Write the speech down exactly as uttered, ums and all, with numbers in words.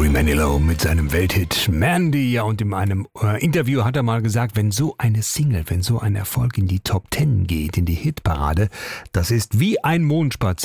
Barry Manilow mit seinem Welthit Mandy. Ja, und in einem äh, Interview hat er mal gesagt, wenn so eine Single, wenn so ein Erfolg in die Top Ten geht, in die Hitparade, das ist wie ein Mondspaziergang.